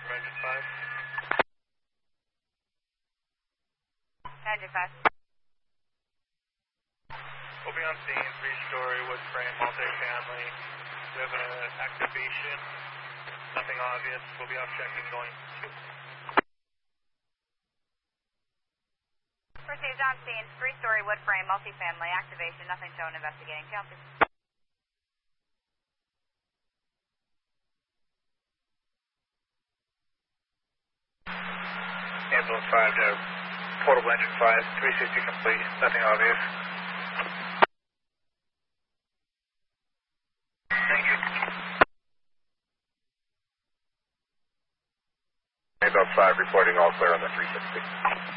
from engine 5. Engine 5. We'll be on scene, 3-story wood frame, multi-family. We have an activation, nothing obvious. We'll be off checking going 2. Received on scene, 3-story wood frame, multi-family, activation, nothing shown, investigating. Chelsea. Ambulance 5 to portable engine 5, 360 complete, nothing obvious. Thank you. Ambulance 5 reporting all clear on the 360.